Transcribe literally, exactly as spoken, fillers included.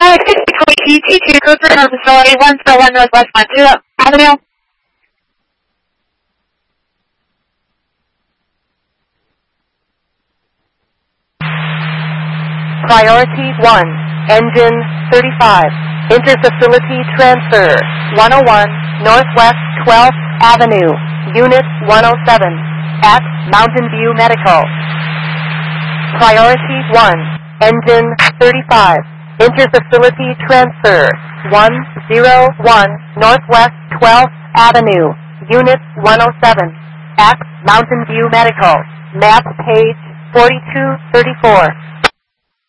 T T two Cooper Home Facility, one four one Northwest Montana Avenue. Priority one, engine thirty-five, interfacility transfer, one oh one Northwest twelfth Avenue, Unit one oh seven, at Mountain View Medical. Priority one, engine thirty-five, interfacility transfer, one oh one Northwest twelfth Avenue, Unit one oh seven, at Mountain View Medical, map page forty-two thirty-four.